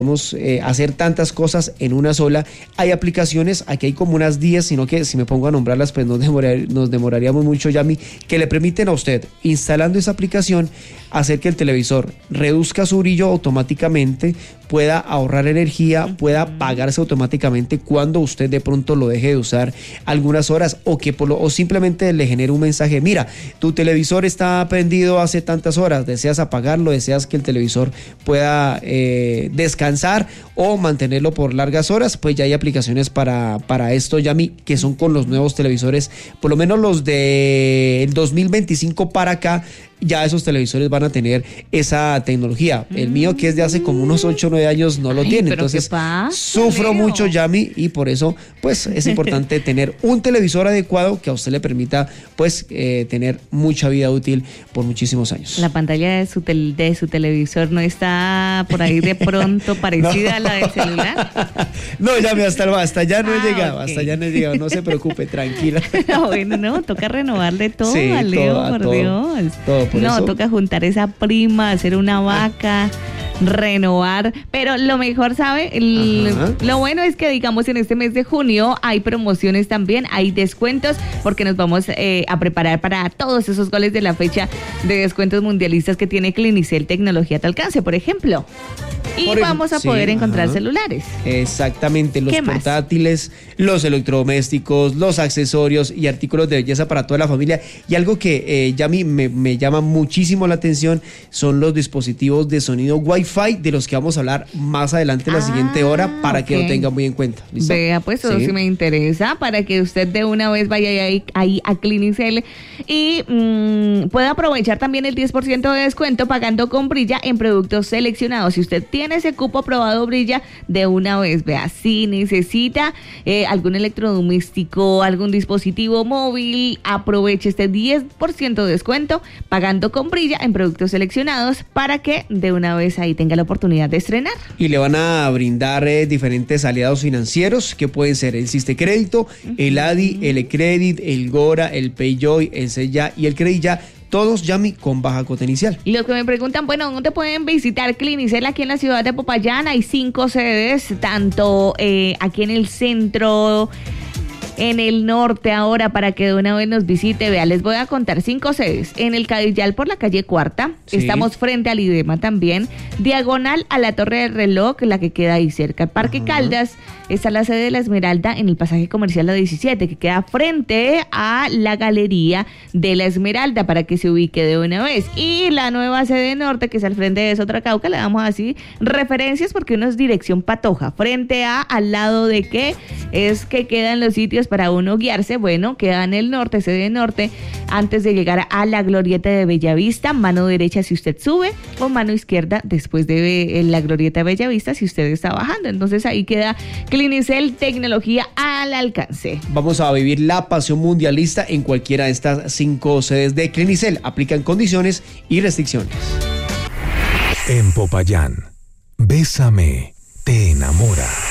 podemos hacer tantas cosas en una sola. Hay aplicaciones, aquí hay como unas 10, sino que si me pongo a nombrarlas, pues nos demoraríamos mucho, Yami, que le permiten a usted, instalando esa aplicación, hacer que el televisor reduzca su brillo automáticamente, pueda ahorrar energía, pueda apagarse automáticamente cuando usted de pronto lo deje de usar algunas horas, o simplemente le genere un mensaje: mira, tu televisor está prendido hace tantas horas, deseas apagarlo, deseas que el televisor pueda descansar o mantenerlo por largas horas. Pues ya hay aplicaciones para esto, Yami, que son con los nuevos televisores, por lo menos los del 2025 para acá. Ya esos televisores van a tener esa tecnología. El mío, que es de hace como unos 8 o 9 años, no lo tiene. Entonces, sufro mucho, Yami, y por eso, pues, es importante tener un televisor adecuado que a usted le permita, pues, tener mucha vida útil por muchísimos años. La pantalla de su televisor no está por ahí de pronto parecida a la del celular. No, Yami, hasta allá no he llegado, okay. Hasta allá no he llegado. No se preocupe, tranquila. Bueno, no, toca renovarle todo, sí, a Leo, todo, por todo, Dios. Todo. No, eso toca juntar esa prima, hacer una vaca, renovar, pero lo mejor, ¿sabe? Lo bueno es que, digamos, en este mes de junio hay promociones también, hay descuentos, porque nos vamos a preparar para todos esos goles de la fecha de descuentos mundialistas que tiene Clinicel Tecnología a tu alcance, por ejemplo. Y vamos a poder encontrar celulares. Exactamente, los portátiles, los electrodomésticos, los accesorios y artículos de belleza para toda la familia. Y algo que ya a mí me llama muchísimo la atención son los dispositivos de sonido Wi-Fi, de los que vamos a hablar más adelante en la siguiente hora, para que lo tengan muy en cuenta. ¿Listo? Vea, pues eso sí me interesa, para que usted de una vez vaya ahí a Clinicel y pueda aprovechar también el 10% de descuento pagando con Brilla en productos seleccionados. Si usted tiene ese cupo aprobado Brilla, de una vez, vea, si necesita algún electrodoméstico, algún dispositivo móvil, aproveche este 10% de descuento pagando con Brilla en productos seleccionados, para que de una vez ahí tenga la oportunidad de estrenar. Y le van a brindar diferentes aliados financieros, que pueden ser el Siste Crédito, el ADI, el eCredit, el Gora, el PayJoy, el Sella y el Credilla. Todos, Yami, con baja cuota inicial. Y los que me preguntan, bueno, ¿dónde pueden visitar Clinicel? Aquí en la ciudad de Popayán hay 5 sedes, tanto aquí en el centro, en el norte ahora, para que de una vez nos visite. Vea, les voy a contar 5 sedes. En el Cadillal por la calle Cuarta, estamos frente al IDEMA también, diagonal a la Torre del Reloj, la que queda ahí cerca. Parque Caldas, está la sede de La Esmeralda en el pasaje comercial La 17, que queda frente a la Galería de La Esmeralda, para que se ubique de una vez. Y la nueva sede norte, que es al frente de Sotracauca, le damos así referencias porque uno es dirección Patoja, frente a, al lado de qué es que quedan los sitios para uno guiarse. Bueno, queda en el norte, sede norte, antes de llegar a la glorieta de Bellavista, mano derecha si usted sube, o mano izquierda después de la glorieta de Bellavista si usted está bajando. Entonces ahí queda Clinicel Tecnología al alcance. Vamos a vivir la pasión mundialista en cualquiera de estas 5 sedes de Clinicel. Aplican condiciones y restricciones. En Popayán, Bésame te enamora.